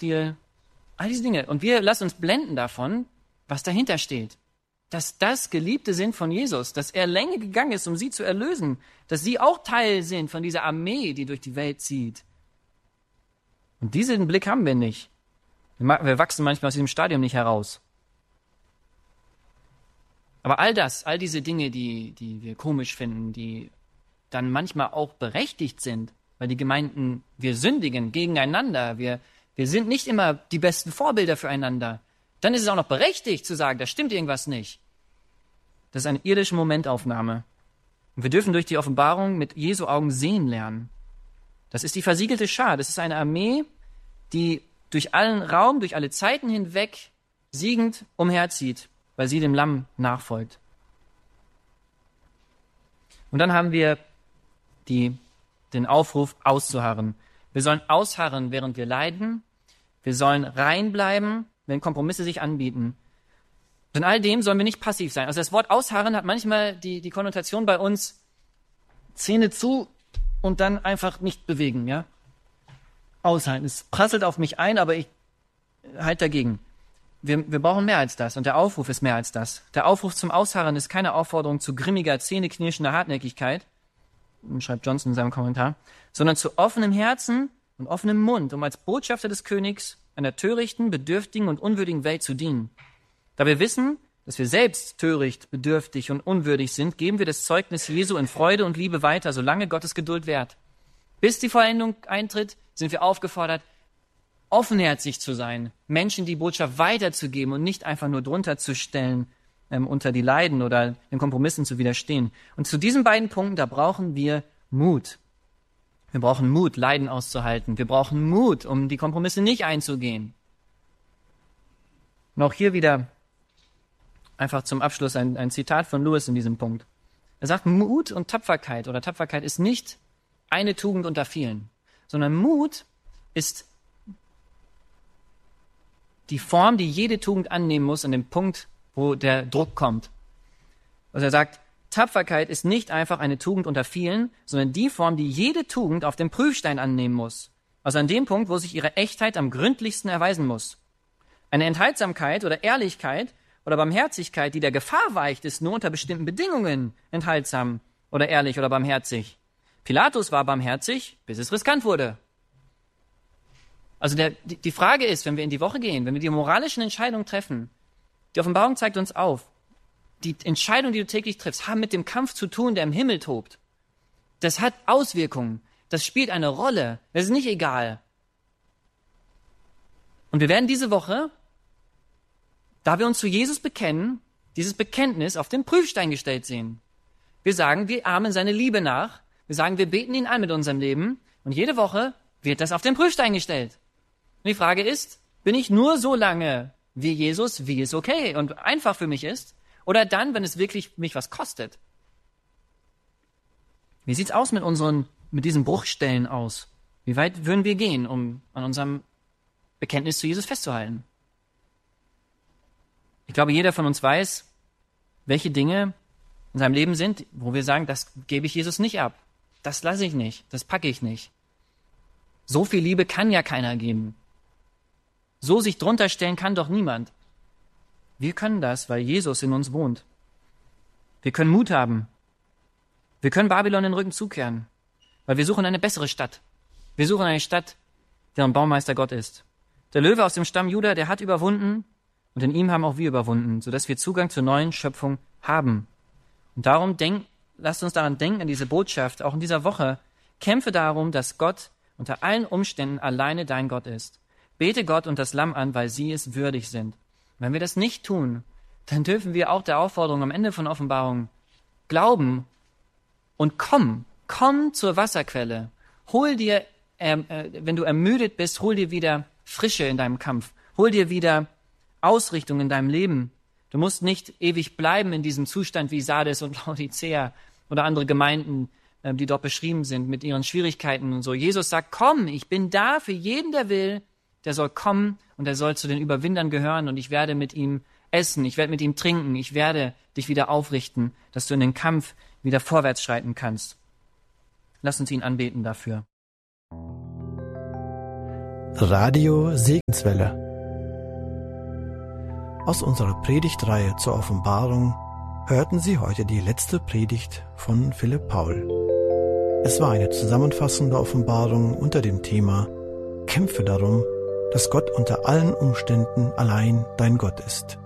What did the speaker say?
Lebensstil, all diese Dinge. Und wir lassen uns blenden davon, was dahinter steht. Dass das Geliebte sind von Jesus, dass er Länge gegangen ist, um sie zu erlösen, dass sie auch Teil sind von dieser Armee, die durch die Welt zieht. Und diesen Blick haben wir nicht. Wir wachsen manchmal aus diesem Stadium nicht heraus. Aber all diese Dinge, die wir komisch finden, die dann manchmal auch berechtigt sind, weil die Gemeinden, wir sündigen gegeneinander, wir sind nicht immer die besten Vorbilder füreinander, dann ist es auch noch berechtigt zu sagen, da stimmt irgendwas nicht. Das ist eine irdische Momentaufnahme. Und wir dürfen durch die Offenbarung mit Jesu Augen sehen lernen. Das ist die versiegelte Schar, das ist eine Armee, die durch allen Raum, durch alle Zeiten hinweg siegend umherzieht, weil sie dem Lamm nachfolgt. Und dann haben wir den Aufruf auszuharren. Wir sollen ausharren, während wir leiden. Wir sollen rein bleiben, wenn Kompromisse sich anbieten. Und in all dem sollen wir nicht passiv sein. Also das Wort ausharren hat manchmal die Konnotation bei uns, Zähne zu und dann einfach nicht bewegen, ja? Aushalten. Es prasselt auf mich ein, aber ich halte dagegen. Wir brauchen mehr als das und der Aufruf ist mehr als das. Der Aufruf zum Ausharren ist keine Aufforderung zu grimmiger, zähneknirschender Hartnäckigkeit, schreibt Johnson in seinem Kommentar, sondern zu offenem Herzen und offenem Mund, um als Botschafter des Königs einer törichten, bedürftigen und unwürdigen Welt zu dienen. Da wir wissen, dass wir selbst töricht, bedürftig und unwürdig sind, geben wir das Zeugnis Jesu in Freude und Liebe weiter, solange Gottes Geduld währt. Bis die Vollendung eintritt, sind wir aufgefordert, offenherzig zu sein, Menschen die Botschaft weiterzugeben und nicht einfach nur drunter zu stellen, unter die Leiden oder den Kompromissen zu widerstehen. Und zu diesen beiden Punkten, da brauchen wir Mut. Wir brauchen Mut, Leiden auszuhalten. Wir brauchen Mut, um die Kompromisse nicht einzugehen. Und auch hier wieder einfach zum Abschluss ein Zitat von Lewis in diesem Punkt. Er sagt, Mut und Tapferkeit oder Tapferkeit ist nicht eine Tugend unter vielen, sondern Mut ist die Form, die jede Tugend annehmen muss an dem Punkt, wo der Druck kommt. Also er sagt, Tapferkeit ist nicht einfach eine Tugend unter vielen, sondern die Form, die jede Tugend auf dem Prüfstein annehmen muss. Also an dem Punkt, wo sich ihre Echtheit am gründlichsten erweisen muss. Eine Enthaltsamkeit oder Ehrlichkeit oder Barmherzigkeit, die der Gefahr weicht, ist nur unter bestimmten Bedingungen enthaltsam oder ehrlich oder barmherzig. Pilatus war barmherzig, bis es riskant wurde. Also die Frage ist, wenn wir in die Woche gehen, wenn wir die moralischen Entscheidungen treffen, die Offenbarung zeigt uns auf, die Entscheidungen, die du täglich triffst, haben mit dem Kampf zu tun, der im Himmel tobt. Das hat Auswirkungen. Das spielt eine Rolle. Das ist nicht egal. Und wir werden diese Woche, da wir uns zu Jesus bekennen, dieses Bekenntnis auf den Prüfstein gestellt sehen. Wir sagen, wir ahmen seine Liebe nach. Wir sagen, wir beten ihn an mit unserem Leben. Und jede Woche wird das auf den Prüfstein gestellt. Und die Frage ist, bin ich nur so lange wie Jesus, wie es okay und einfach für mich ist? Oder dann, wenn es wirklich mich was kostet? Wie sieht's aus mit diesen Bruchstellen aus? Wie weit würden wir gehen, um an unserem Bekenntnis zu Jesus festzuhalten? Ich glaube, jeder von uns weiß, welche Dinge in seinem Leben sind, wo wir sagen, das gebe ich Jesus nicht ab. Das lasse ich nicht, das packe ich nicht. So viel Liebe kann ja keiner geben. So sich drunter stellen kann doch niemand. Wir können das, weil Jesus in uns wohnt. Wir können Mut haben. Wir können Babylon den Rücken zukehren, weil wir suchen eine bessere Stadt. Wir suchen eine Stadt, deren Baumeister Gott ist. Der Löwe aus dem Stamm Juda, der hat überwunden und in ihm haben auch wir überwunden, sodass wir Zugang zur neuen Schöpfung haben. Und darum lasst uns daran denken, an diese Botschaft, auch in dieser Woche. Kämpfe darum, dass Gott unter allen Umständen alleine dein Gott ist. Bete Gott und das Lamm an, weil sie es würdig sind. Wenn wir das nicht tun, dann dürfen wir auch der Aufforderung am Ende von Offenbarung glauben und komm zur Wasserquelle. Hol dir, wenn du ermüdet bist, hol dir wieder Frische in deinem Kampf. Hol dir wieder Ausrichtung in deinem Leben. Du musst nicht ewig bleiben in diesem Zustand wie Sardes und Laodicea oder andere Gemeinden, die dort beschrieben sind mit ihren Schwierigkeiten und so. Jesus sagt, komm, ich bin da für jeden, der will. Der soll kommen und er soll zu den Überwindern gehören und ich werde mit ihm essen, ich werde mit ihm trinken, ich werde dich wieder aufrichten, dass du in den Kampf wieder vorwärts schreiten kannst. Lass uns ihn anbeten dafür. Radio Segenswelle. Aus unserer Predigtreihe zur Offenbarung hörten Sie heute die letzte Predigt von Philipp Paul. Es war eine zusammenfassende Offenbarung unter dem Thema Kämpfe darum, dass Gott unter allen Umständen allein dein Gott ist.